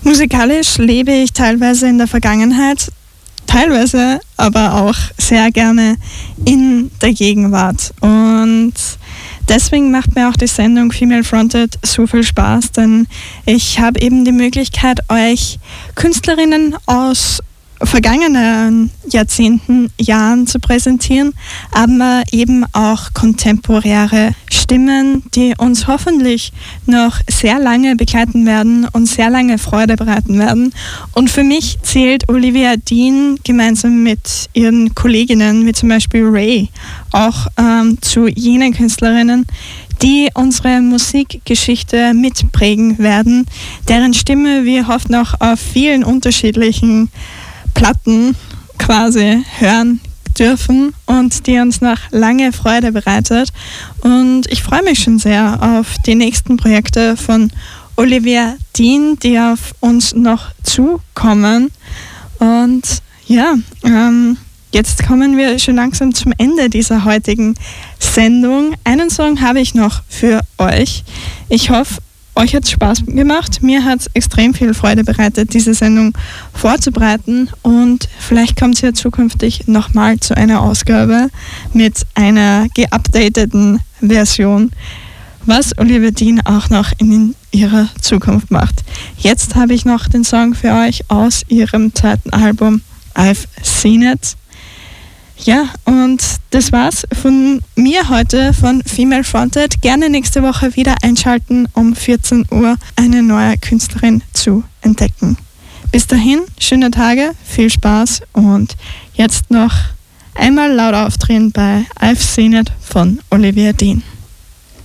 Musikalisch lebe ich teilweise in der Vergangenheit, teilweise aber auch sehr gerne in der Gegenwart. Und deswegen macht mir auch die Sendung Female Fronted so viel Spaß, denn ich habe eben die Möglichkeit, euch Künstlerinnen aus vergangenen Jahrzehnten, Jahren zu präsentieren, aber eben auch kontemporäre Stimmen, die uns hoffentlich noch sehr lange begleiten werden und sehr lange Freude bereiten werden. Und für mich zählt Olivia Dean gemeinsam mit ihren Kolleginnen, wie zum Beispiel Ray, auch zu jenen Künstlerinnen, die unsere Musikgeschichte mitprägen werden, deren Stimme wir hoffen noch auf vielen unterschiedlichen Platten quasi hören dürfen und die uns noch lange Freude bereitet. Und ich freue mich schon sehr auf die nächsten Projekte von Olivia Dean, die auf uns noch zukommen. Und ja, jetzt kommen wir schon langsam zum Ende dieser heutigen Sendung. Einen Song habe ich noch für euch. Ich hoffe, euch hat es Spaß gemacht. Mir hat es extrem viel Freude bereitet, diese Sendung vorzubereiten. Und vielleicht kommt es ja zukünftig nochmal zu einer Ausgabe mit einer geupdateten Version, was Olivia Dean auch noch in ihrer Zukunft macht. Jetzt habe ich noch den Song für euch aus ihrem zweiten Album I've Seen It. Ja, und das war's von mir heute von Female Fronted. Gerne nächste Woche wieder einschalten, um 14 Uhr eine neue Künstlerin zu entdecken. Bis dahin, schöne Tage, viel Spaß und jetzt noch einmal laut aufdrehen bei I've Seen It von Olivia Dean.